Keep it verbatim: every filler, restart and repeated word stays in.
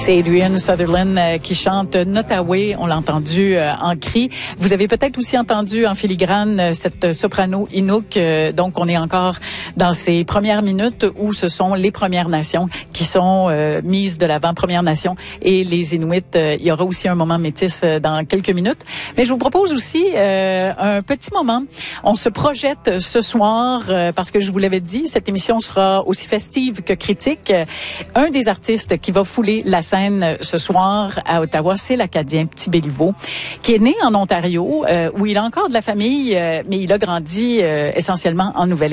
C'est Adrian Sutherland euh, qui chante Nottaway. On l'a entendu euh, en cri. Vous avez peut-être aussi entendu en filigrane euh, cette soprano Inuk. Euh, donc, on est encore dans ces premières minutes où ce sont les Premières Nations qui sont euh, mises de l'avant. Premières Nations et les Inuits. Euh, il y aura aussi un moment métis euh, dans quelques minutes. Mais je vous propose aussi euh, un petit moment. On se projette ce soir euh, parce que je vous l'avais dit, cette émission sera aussi festive que critique. Euh, un des artistes qui va fouler la scène ce soir à Ottawa, c'est l'Acadien Petit Béliveau, qui est né en Ontario, euh, où il a encore de la famille, euh, mais il a grandi euh, essentiellement en Nouvelle-Écosse.